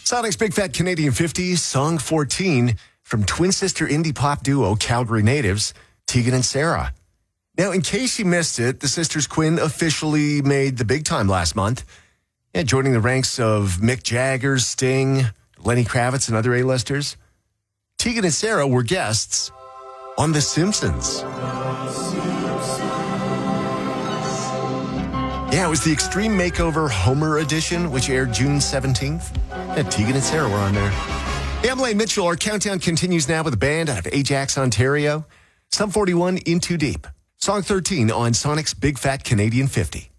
Sonic's Big Fat Canadian 50, song 14 from twin sister indie pop duo Calgary natives, Tegan and Sara. Now, in case you missed it, the sisters Quinn officially made the big time last month, joining the ranks of Mick Jagger, Sting, Lenny Kravitz, and other A-listers. Tegan and Sara were guests on The Simpsons. Yeah, it was the Extreme Makeover Homer edition, which aired June 17th. And Tegan and Sara were on there. Hey, I'm Lane Mitchell. Our countdown continues now with a band out of Ajax, Ontario. Sum 41, In Too Deep. Song 13 on Sonic's Big Fat Canadian 50.